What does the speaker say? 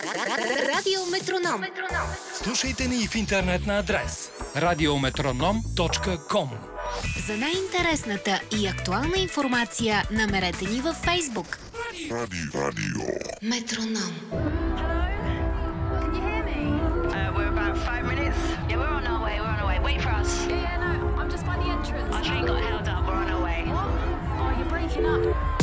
Радио Метроном. Слушайте ни в интернет на адрес radiometronom.com. За най-интересната и актуална информация намерете ни във Фейсбук. Radio. Метроном. Can you hear me? We're about 5 minutes. Yeah, we're on our way. Wait for us. Yeah, no, I'm just by the entrance. Our train got held up. We're on our way. What? Oh, you're breaking up.